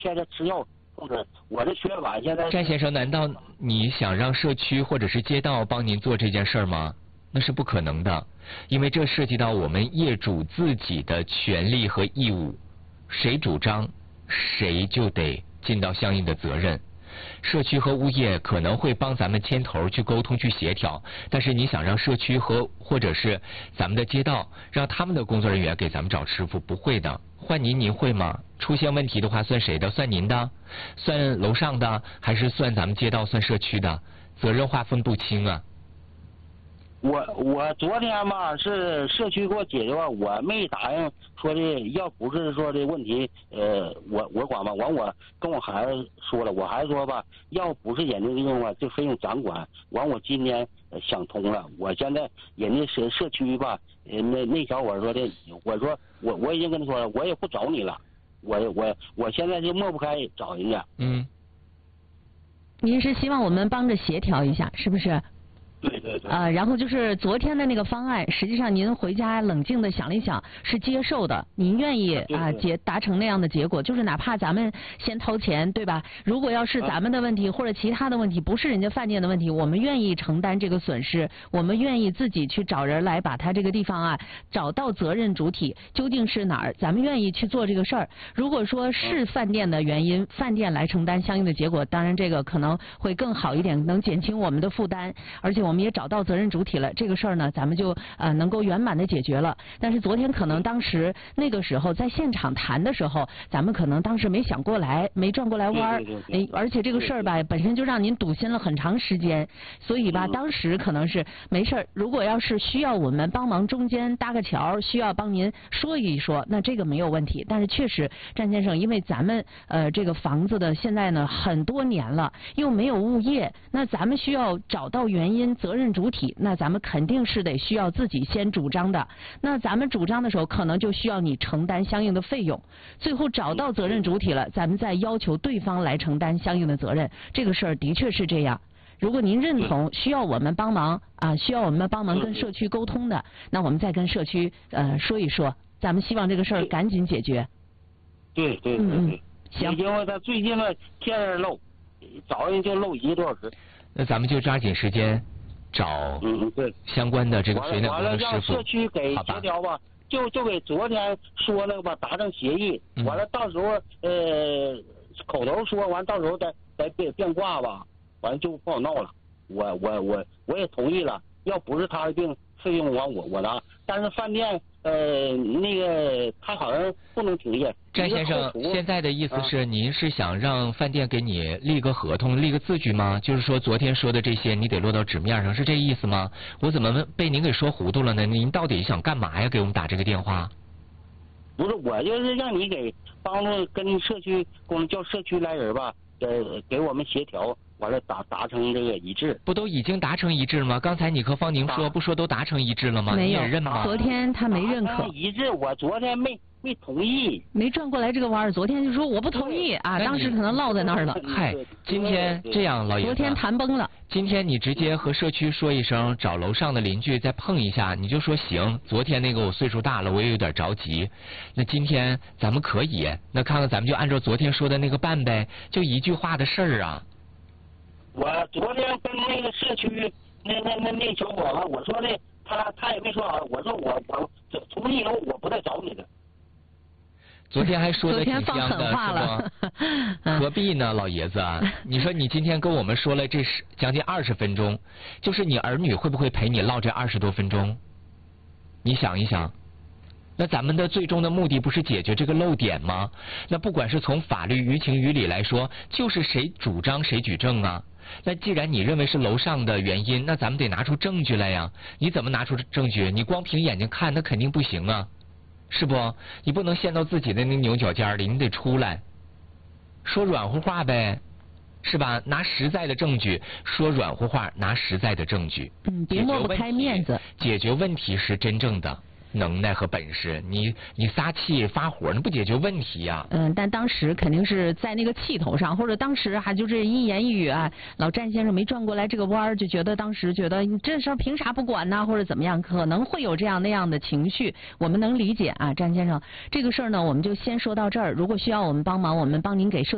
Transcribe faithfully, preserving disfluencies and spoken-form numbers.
天天吃药控制。我这血管现在。 詹先生，难道你想让社区或者是街道帮您做这件事儿吗？那是不可能的，因为这涉及到我们业主自己的权利和义务，谁主张，谁就得尽到相应的责任。社区和物业可能会帮咱们牵头去沟通去协调，但是你想让社区和或者是咱们的街道让他们的工作人员给咱们找师傅，不会的。换您您会吗？出现问题的话算谁的？算您的？算楼上的？还是算咱们街道算社区的？责任划分不清啊。 我我昨天吧是社区给我解决，我没答应说的，要不是说的问题，呃，我我管吧，完我跟我孩子说了，我孩子说吧，要不是眼睛的用啊，这费用咱管。完我今天想通了，我现在人家社社区吧，呃那那小伙说的，我说我我已经跟他说了，我也不找你了，我我我现在就抹不开找人家。 嗯。 您是希望我们帮着协调一下，是不是？ 对对对。 啊、呃，然后就是昨天的那个方案，实际上您回家冷静的想了一想，是接受的，您愿意啊结达成那样的结果，就是哪怕咱们先掏钱，对吧？如果要是咱们的问题、啊、或者其他的问题，不是人家饭店的问题，我们愿意承担这个损失，我们愿意自己去找人来把他这个地方啊找到责任主体究竟是哪儿，咱们愿意去做这个事儿。如果说是饭店的原因，饭店来承担相应的结果，当然这个可能会更好一点，能减轻我们的负担，而且我们。我们也找到责任主体了，这个事儿呢，咱们就呃能够圆满的解决了。但是昨天可能当时那个时候在现场谈的时候，咱们可能当时没想过来，没转过来弯儿，哎，而且这个事儿吧本身就让您堵心了很长时间，所以吧当时可能是没事儿。如果要是需要我们帮忙中间搭个桥，需要帮您说一说，那这个没有问题。但是确实，詹先生，因为咱们呃这个房子的现在呢很多年了，又没有物业，那咱们需要找到原因。责任主体，那咱们肯定是得需要自己先主张的。那咱们主张的时候，可能就需要你承担相应的费用。最后找到责任主体了，咱们再要求对方来承担相应的责任。这个事儿的确是这样。如果您认同需要我们帮忙啊，需要我们帮忙跟社区沟通的，那我们再跟社区呃说一说。咱们希望这个事儿赶紧解决。 对对对对。 嗯嗯，行。 因为他最近呢天天漏，早上就漏一个多小时。 那咱们就抓紧时间。找嗯对相关的这个水暖工的师傅， 完了让社区给协调吧，就就给昨天说那个吧达成协议， 嗯、 完了到时候呃口头说完，到时候再再变变卦吧，完了就不好闹了。我我我我也同意了，要不是他的病费用完我我拿，但是饭店呃那个他好像不能停业。 詹先生，现在的意思是您是想让饭店给你立个合同、立个字据吗？就是说昨天说的这些你得落到纸面上，是这意思吗？我怎么被您给说糊涂了呢？您到底想干嘛呀？给我们打这个电话？ 不是，我就是让你给帮助跟社区，我们叫社区来人吧，呃，给我们协调。完了达达成这个一致， 不都已经达成一致了吗？刚才你和方宁说，不说都达成一致了吗？ 没有， 你也认吗？ 昨天他没认可一致，我昨天没没同意， 没转过来这个弯儿。昨天就说我不同意啊，当时可能落在那儿了。 嗨，今天这样，老爷子， 昨天谈崩了。 今天你直接和社区说一声，找楼上的邻居再碰一下，你就说行。昨天那个我岁数大了，我也有点着急。那今天咱们可以，那看看咱们就按照昨天说的那个办呗，就一句话的事儿啊。 我昨天跟那个社区那那那那小伙子我说的，他他也没说好，我说我我从今以后我不再找你了。 昨天还说的挺香的， 是吧？ 何必呢，老爷子？你说你今天跟我们说了这是将近二十分钟，就是你儿女会不会陪你唠这二十多分钟？你想一想。那咱们的最终的目的不是解决这个漏点吗？那不管是从法律于情于理来说，就是谁主张谁举证啊。那既然你认为是楼上的原因，那咱们得拿出证据来呀。你怎么拿出证据？你光凭眼睛看那肯定不行啊，是不？你不能陷到自己的那牛角尖里，你得出来说软乎话呗，是吧？拿实在的证据说软乎话，拿实在的证据。 嗯，别抹不开面子。 解决问题是真正的能耐和本事，你你撒气发火，那不解决问题呀、啊。 嗯，但当时肯定是在那个气头上，或者当时还就是一言一语啊，老詹先生没转过来这个弯儿，就觉得当时觉得你这事儿凭啥不管呢，或者怎么样，可能会有这样那样的情绪，我们能理解啊，詹先生。这个事儿呢，我们就先说到这儿。如果需要我们帮忙，我们帮您给社